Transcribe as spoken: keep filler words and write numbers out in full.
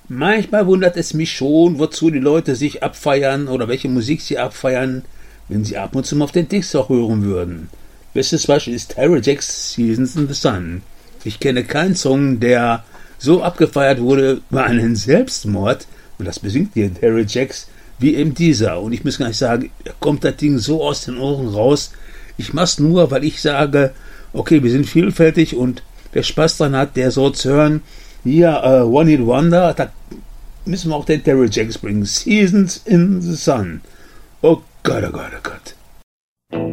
Manchmal wundert es mich schon, wozu die Leute sich abfeiern oder welche Musik sie abfeiern, wenn sie ab und zu mal auf den Text auch hören würden. Bestes Beispiel ist Terry Jacks Seasons in the Sun. Ich kenne keinen Song, der so abgefeiert wurde bei einem Selbstmord, und das besingt hier Terry Jacks, wie eben dieser. Und ich muss gar nicht sagen, er kommt das Ding so aus den Ohren raus. Ich mach's nur, weil ich sage, okay, wir sind vielfältig und wer Spaß dran hat, der soll's hören. Hier, uh, One Hit Wonder, da müssen wir auch den Terry Jacks bringen. Seasons in the Sun. Oh Gott, oh Gott, oh Gott.